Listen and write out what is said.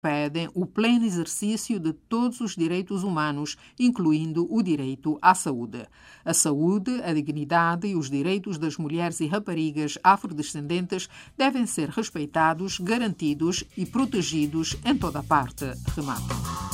pedem o pleno exercício de todos os direitos humanos, incluindo o direito à saúde. A saúde, a dignidade e os direitos das mulheres e raparigas afrodescendentes devem ser respeitados, garantidos e protegidos em toda parte, remata.